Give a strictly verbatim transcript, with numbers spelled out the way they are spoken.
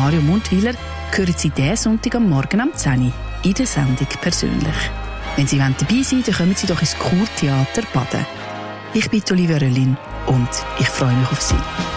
Mario Mundwiler hören Sie diesen Sonntag am Morgen um zehn Uhr in der Sendung persönlich. Wenn Sie dabei sind, dann kommen Sie doch ins Kurtheater Baden. Ich bin Olivia Röllin und ich freue mich auf Sie.